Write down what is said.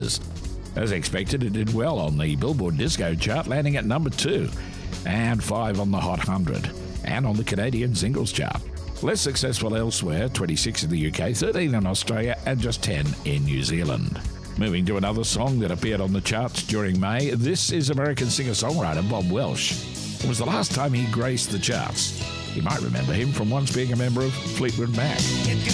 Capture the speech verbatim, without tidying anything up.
As expected, it did well on the Billboard Disco chart, landing at number two, and five on the Hot one hundred, and on the Canadian Singles Chart. Less successful elsewhere, twenty-six in the U K, thirteen in Australia, and just ten in New Zealand. Moving to another song that appeared on the charts during May, this is American singer-songwriter Bob Welch. It was the last time he graced the charts. You might remember him from once being a member of Fleetwood Mac.